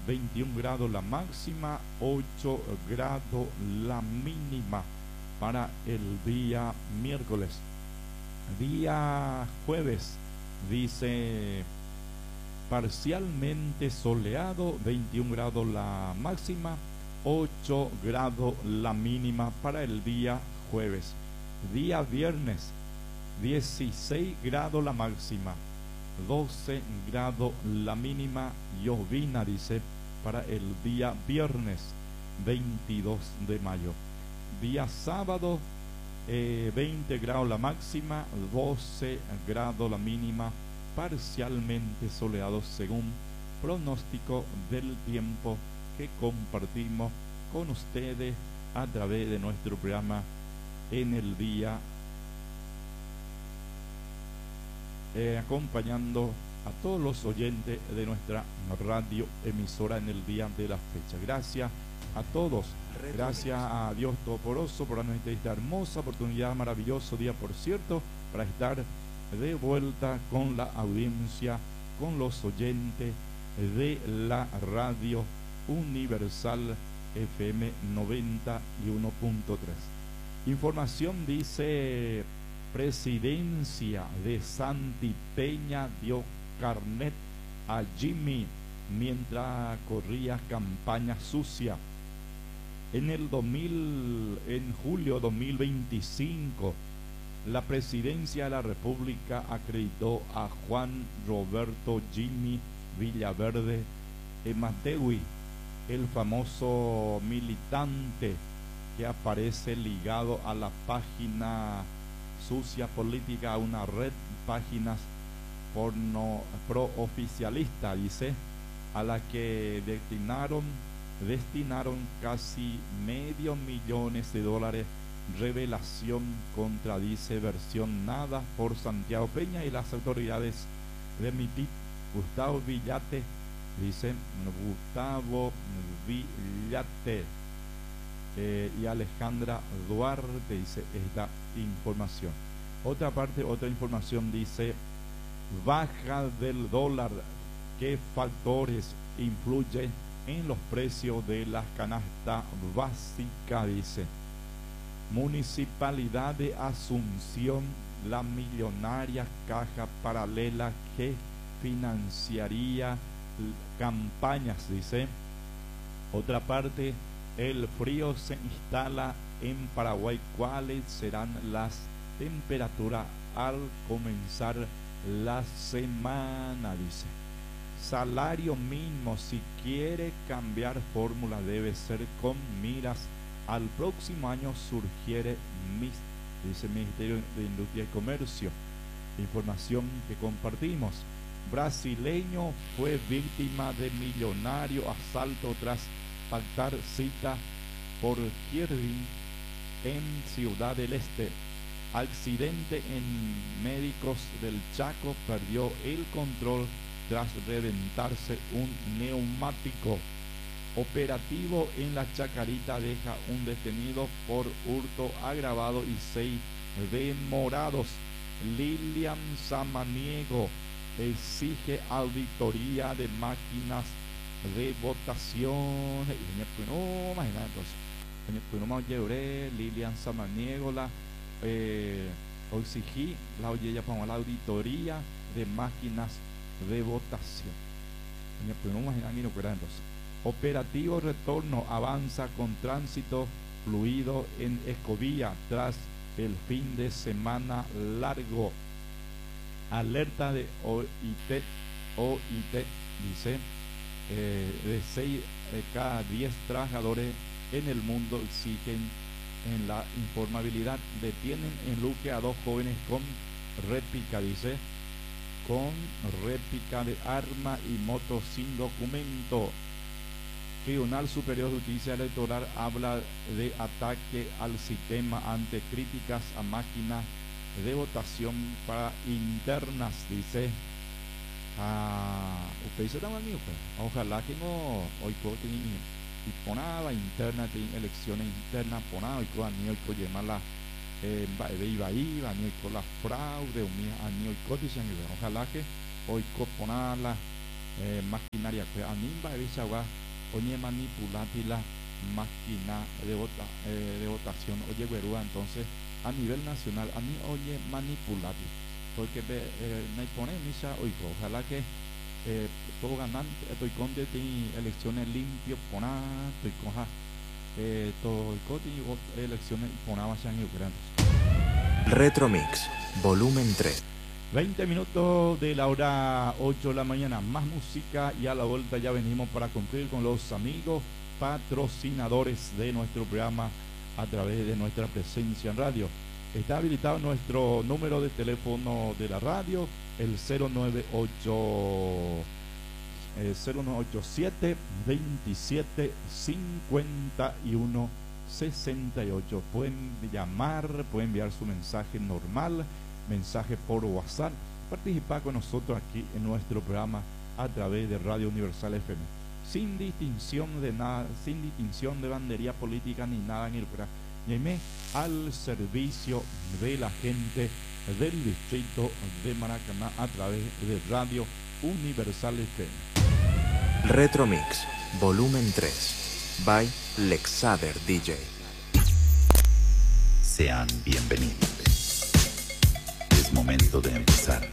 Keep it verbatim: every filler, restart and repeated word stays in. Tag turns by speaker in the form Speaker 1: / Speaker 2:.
Speaker 1: veintiún grados la máxima, ocho grados la mínima para el día miércoles. Día jueves dice parcialmente soleado, veintiún grados la máxima, ocho grados la mínima para el día jueves. Día viernes, dieciséis grados la máxima, doce grados la mínima, llovina dice para el día viernes veintidós de mayo. Día sábado, eh, veinte grados la máxima, doce grados la mínima, parcialmente soleado según pronóstico del tiempo que compartimos con ustedes a través de nuestro programa en el día, eh, acompañando a todos los oyentes de nuestra radio emisora en el día de la fecha. Gracias a todos, gracias a Dios Todopoderoso por darnos esta hermosa oportunidad, maravilloso día por cierto, para estar de vuelta con la audiencia, con los oyentes de la radio Universal F M noventa y uno punto tres. Información dice: Presidencia de Santi Peña dio carnet a Jimmy mientras corría campaña sucia. En el dos mil, en julio dos mil veinticinco, la Presidencia de la República acreditó a Juan Roberto Jimmy Villaverde Emategui, el famoso militante que aparece ligado a la página sucia política, a una red páginas porno pro-oficialista, dice, a la que destinaron, destinaron casi medio millones de dólares. Revelación contradice versión nada por Santiago Peña y las autoridades de MIPIT. Gustavo Villate, dice Gustavo Villate eh, y Alejandra Duarte, dice esta información. Otra parte, otra información dice: baja del dólar, ¿qué factores influyen en los precios de la canasta básica? Dice Municipalidad de Asunción, la millonaria caja paralela que financiaría campañas, dice. Otra parte, el frío se instala en Paraguay, ¿cuáles serán las temperaturas al comenzar la semana? Dice salario mínimo, si quiere cambiar fórmula debe ser con miras al próximo año, sugiere mis, dice Ministerio de Industria y Comercio. Información que compartimos: brasileño fue víctima de millonario asalto tras pactar cita por Kirby en Ciudad del Este. Accidente en Médicos del Chaco, perdió el control tras reventarse un neumático. Operativo en la Chacarita deja un detenido por hurto agravado y seis demorados. Lilian Samaniego exige auditoría de máquinas de votación. No, imagina entonces. No, llevaré Lilian Samaniego la eh, exigí la oye ya pongo la auditoría de máquinas de votación. No, imagina ni lo que era entonces. Operativo retorno avanza con tránsito fluido en Escobilla tras el fin de semana largo. Alerta de O I T, O I T dice eh, de seis de cada diez trabajadores en el mundo exigen en la informabilidad. Detienen en Luque a dos jóvenes con réplica, dice, con réplica de arma y moto sin documento. Tribunal Superior de Justicia Electoral habla de ataque al sistema ante críticas a máquinas de votación para internas, dice. Ah, usted dice también, pues, ojalá que no hoy tiene y ponada interna, tiene elecciones internas, ponada hoy con ni hoy con llamar eh, iba iba ni con la fraude o mi ani hoy con dicen, ojalá que hoy con ponada eh, maquinaria que animba evichagua oye manipulati la máquina de, vota, eh, de votación oye guerúa. Entonces a nivel nacional a mí oye manipulati porque eh, no pone misa oigo ojalá que eh, todo ganante estoy con de elecciones limpio pona estoy coja eh, todo y elecciones pona vayan y grandes.
Speaker 2: Retromix volumen tres.
Speaker 1: veinte minutos de la hora ocho de la mañana, más música y a la vuelta ya venimos para cumplir con los amigos patrocinadores de nuestro programa a través de nuestra presencia en radio. Está habilitado nuestro número de teléfono de la radio, el cero nueve ocho siete, veintisiete, cincuenta y uno, sesenta y ocho. Pueden llamar, pueden enviar su mensaje normal, mensaje por WhatsApp, participar con nosotros aquí en nuestro programa a través de Radio Universal F M, sin distinción de nada, sin distinción de bandería política ni nada en el programa. Llame al servicio de la gente del distrito de Maracaná a través de Radio Universal F M.
Speaker 2: Retromix volumen tres by Lexader D J.
Speaker 3: Sean bienvenidos. Es momento de empezar.